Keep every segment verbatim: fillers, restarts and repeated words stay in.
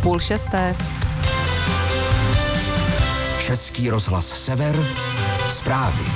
půl šesté. Český rozhlas Sever, zprávy.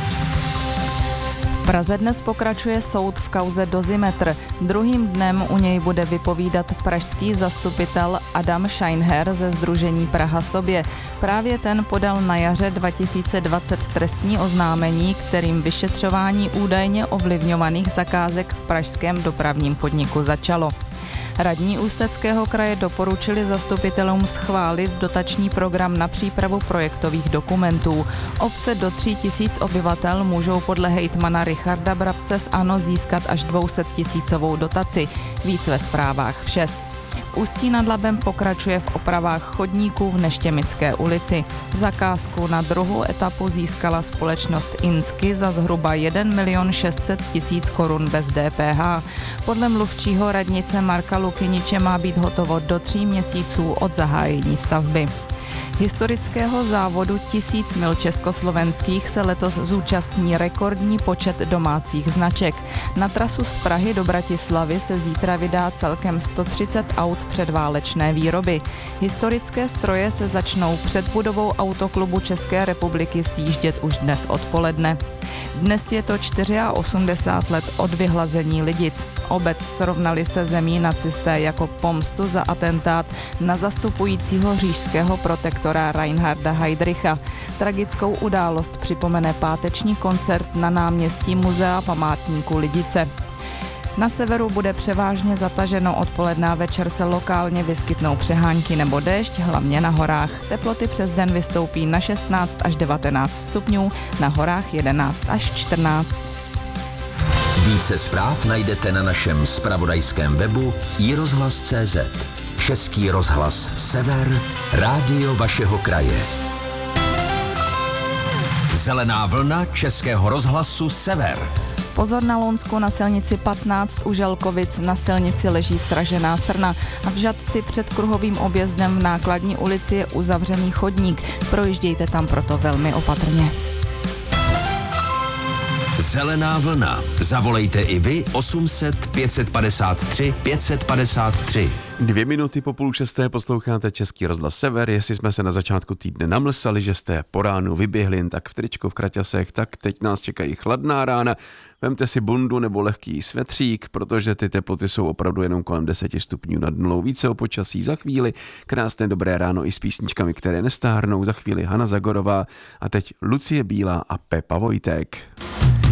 V Praze dnes pokračuje soud v kauze Dozimetr. Druhým dnem u něj bude vypovídat pražský zastupitel Adam Scheinher ze sdružení Praha sobě. Právě ten podal na jaře dva tisíce dvacet trestní oznámení, kterým vyšetřování údajně ovlivňovaných zakázek v pražském dopravním podniku začalo. Radní Ústeckého kraje doporučili zastupitelům schválit dotační program na přípravu projektových dokumentů. Obce do tří tisíc obyvatel můžou podle hejtmana Richarda Brabce z ANO získat až dvousettisícovou dotaci. Víc ve zprávách v šest. Ústí nad Labem pokračuje v opravách chodníků v Neštěmické ulici. Zakázku na druhou etapu získala společnost Insky za zhruba jedna milion šest set tisíc korun bez D P H. Podle mluvčího radnice Marka Lukyniče má být hotovo do tří měsíců od zahájení stavby. Historického závodu Tisíc mil československých se letos zúčastní rekordní počet domácích značek. Na trasu z Prahy do Bratislavy se zítra vydá celkem sto třicet aut předválečné výroby. Historické stroje se začnou před budovou Autoklubu České republiky sjíždět už dnes odpoledne. Dnes je to osmdesát čtyři let od vyhlazení Lidic. Obec srovnali se zemí nacisté jako pomstu za atentát na zastupujícího říšského protektora Reinharda Heydricha. Tragickou událost připomene páteční koncert na náměstí Muzea památníku Lidice. Na severu bude převážně zataženo, odpoledne a večer se lokálně vyskytnou přehánky nebo déšť, hlavně na horách. Teploty přes den vystoupí na šestnáct až devatenáct stupňů, na horách jedenáct až čtrnáct. Více zpráv najdete na našem zpravodajském webu i rozhlas tečka cé zet. Český rozhlas Sever, rádio vašeho kraje. Zelená vlna Českého rozhlasu Sever. Pozor na Lounsku, na silnici patnáct u Želkovic, na silnici leží sražená srna a v Žatci před kruhovým objezdem v Nákladní ulici je uzavřený chodník. Projíždějte tam proto velmi opatrně. Zelená vlna. Zavolejte i vy osm set pět set padesát tři pět set padesát tři. Dvě minuty po půl šesté posloucháte Český rozhlas Sever. Jestli jsme se na začátku týdne namlsali, že jste po ránu vyběhli jen tak v tričku, v kraťasech, tak teď nás čekají chladná rána. Vemte si bundu nebo lehký svetřík, protože ty teploty jsou opravdu jenom kolem deseti stupňů nad nulou. Více o počasí za chvíli. Krásné dobré ráno i s písničkami, které nestárnou. Za chvíli Hana Zagorová a teď Lucie Bílá a Pepa Vojtek.